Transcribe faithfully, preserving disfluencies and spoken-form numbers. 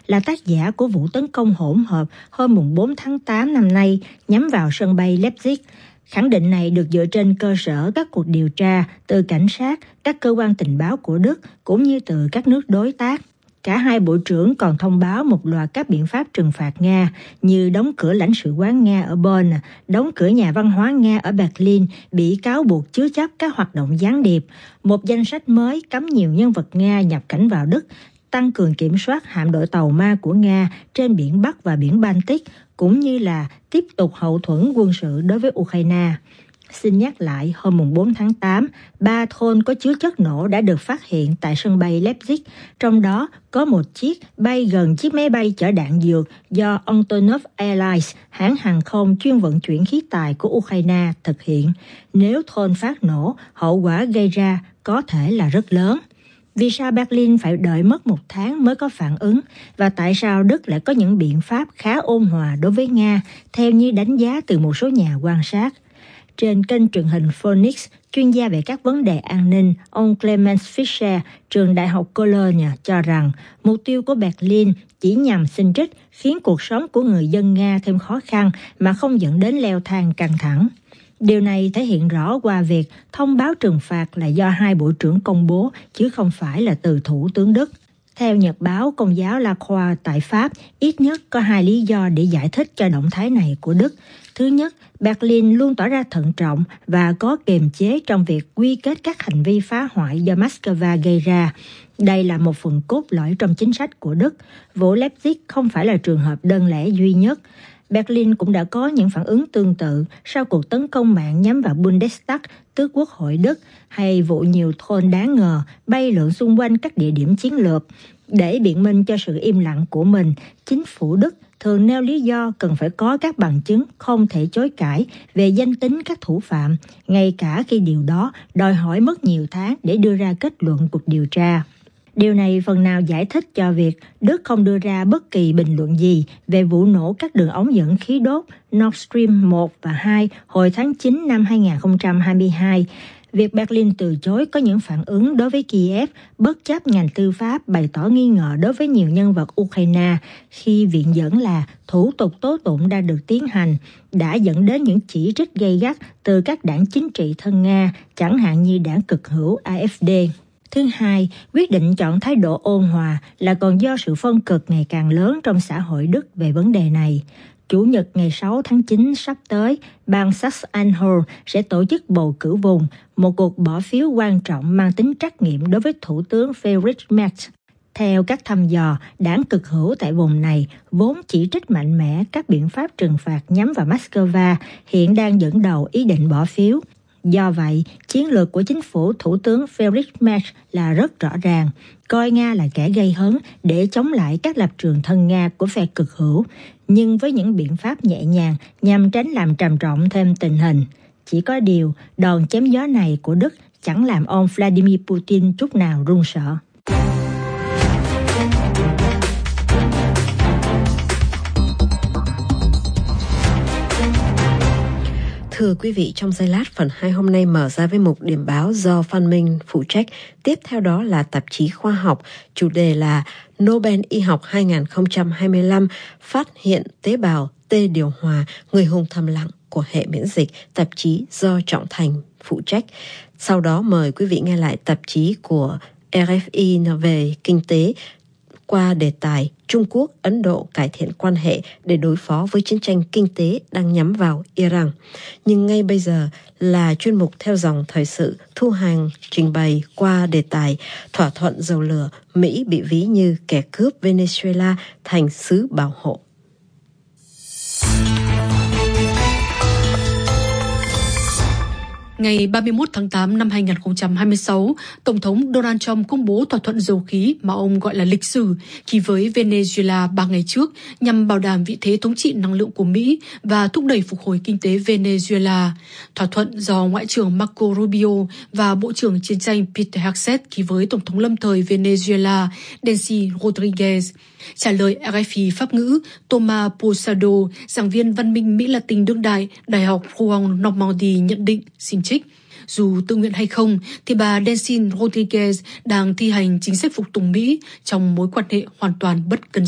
là tác giả của vụ tấn công hỗn hợp hôm bốn tháng tám năm nay nhắm vào sân bay Leipzig. Khẳng định này được dựa trên cơ sở các cuộc điều tra từ cảnh sát, các cơ quan tình báo của Đức cũng như từ các nước đối tác. Cả hai bộ trưởng còn thông báo một loạt các biện pháp trừng phạt Nga như đóng cửa lãnh sự quán Nga ở Bonn, đóng cửa nhà văn hóa Nga ở Berlin bị cáo buộc chứa chấp các hoạt động gián điệp, một danh sách mới cấm nhiều nhân vật Nga nhập cảnh vào Đức, tăng cường kiểm soát hạm đội tàu ma của Nga trên biển Bắc và biển Baltic, cũng như là tiếp tục hậu thuẫn quân sự đối với Ukraine. Xin nhắc lại, hôm bốn tháng tám, ba thôn có chứa chất nổ đã được phát hiện tại sân bay Leipzig, trong đó có một chiếc bay gần chiếc máy bay chở đạn dược do Antonov Airlines, hãng hàng không chuyên vận chuyển khí tài của Ukraine, thực hiện. Nếu thôn phát nổ, hậu quả gây ra có thể là rất lớn. Vì sao Berlin phải đợi mất một tháng mới có phản ứng, và tại sao Đức lại có những biện pháp khá ôn hòa đối với Nga, theo như đánh giá từ một số nhà quan sát? Trên kênh truyền hình Phoenix, chuyên gia về các vấn đề an ninh, ông Clemens Fischer, trường Đại học Cologne, cho rằng mục tiêu của Berlin chỉ nhằm xin trích khiến cuộc sống của người dân Nga thêm khó khăn mà không dẫn đến leo thang căng thẳng. Điều này thể hiện rõ qua việc thông báo trừng phạt là do hai bộ trưởng công bố, chứ không phải là từ Thủ tướng Đức. Theo nhật báo Công giáo La Croix tại Pháp, ít nhất có hai lý do để giải thích cho động thái này của Đức. Thứ nhất, Berlin luôn tỏ ra thận trọng và có kiềm chế trong việc quy kết các hành vi phá hoại do Moscow gây ra. Đây là một phần cốt lõi trong chính sách của Đức. Vụ Leipzig không phải là trường hợp đơn lẻ duy nhất. Berlin cũng đã có những phản ứng tương tự sau cuộc tấn công mạng nhắm vào Bundestag, tức Quốc hội Đức, hay vụ nhiều thôn đáng ngờ bay lượn xung quanh các địa điểm chiến lược. Để biện minh cho sự im lặng của mình, chính phủ Đức thường nêu lý do cần phải có các bằng chứng không thể chối cãi về danh tính các thủ phạm, ngay cả khi điều đó đòi hỏi mất nhiều tháng để đưa ra kết luận cuộc điều tra. Điều này phần nào giải thích cho việc Đức không đưa ra bất kỳ bình luận gì về vụ nổ các đường ống dẫn khí đốt Nord Stream một và hai hồi tháng chín năm hai không hai hai. Việc Berlin từ chối có những phản ứng đối với Kiev bất chấp ngành tư pháp bày tỏ nghi ngờ đối với nhiều nhân vật Ukraine khi viện dẫn là thủ tục tố tụng đã được tiến hành, đã dẫn đến những chỉ trích gay gắt từ các đảng chính trị thân Nga, chẳng hạn như đảng cực hữu a ép đê. Thứ hai, quyết định chọn thái độ ôn hòa là còn do sự phân cực ngày càng lớn trong xã hội Đức về vấn đề này. Chủ nhật ngày sáu tháng chín sắp tới, bang Saxe-Anhalt sẽ tổ chức bầu cử vùng, một cuộc bỏ phiếu quan trọng mang tính trắc nghiệm đối với Thủ tướng Friedrich Merz. Theo các thăm dò, đảng cực hữu tại vùng này vốn chỉ trích mạnh mẽ các biện pháp trừng phạt nhắm vào Moscow, hiện đang dẫn đầu ý định bỏ phiếu. Do vậy, chiến lược của chính phủ Thủ tướng Friedrich Merz là rất rõ ràng, coi Nga là kẻ gây hấn để chống lại các lập trường thân Nga của phe cực hữu, nhưng với những biện pháp nhẹ nhàng nhằm tránh làm trầm trọng thêm tình hình. Chỉ có điều, đòn chém gió này của Đức chẳng làm ông Vladimir Putin chút nào run sợ. Thưa quý vị, trong giây lát phần hai hôm nay mở ra với mục điểm báo do Phan Minh phụ trách. Tiếp theo đó là tạp chí khoa học, chủ đề là Nobel Y học hai không hai lăm phát hiện tế bào T điều hòa, người hùng thầm lặng của hệ miễn dịch, tạp chí do Trọng Thành phụ trách. Sau đó mời quý vị nghe lại tạp chí của rờ ép i về kinh tế qua đề tài Trung Quốc, Ấn Độ cải thiện quan hệ để đối phó với chiến tranh kinh tế đang nhắm vào Iran. Nhưng ngay bây giờ là chuyên mục theo dòng thời sự, Thu Hằng trình bày qua đề tài thỏa thuận dầu lửa, Mỹ bị ví như kẻ cướp Venezuela thành xứ bảo hộ. Ngày ba mươi mốt tháng tám năm hai không hai sáu, Tổng thống Donald Trump công bố thỏa thuận dầu khí mà ông gọi là lịch sử ký với Venezuela ba ngày trước nhằm bảo đảm vị thế thống trị năng lượng của Mỹ và thúc đẩy phục hồi kinh tế Venezuela. Thỏa thuận do Ngoại trưởng Marco Rubio và Bộ trưởng Chiến tranh Peter Hegseth ký với Tổng thống lâm thời Venezuela Delcy Rodriguez. Trả lời rờ ép i Pháp ngữ, Thomas Posado, giảng viên văn minh Mỹ Latin đương đại, Đại học Rouen Normandy nhận định, xin trích, dù tự nguyện hay không, thì bà Delcy Rodriguez đang thi hành chính sách phục tùng Mỹ trong mối quan hệ hoàn toàn bất cân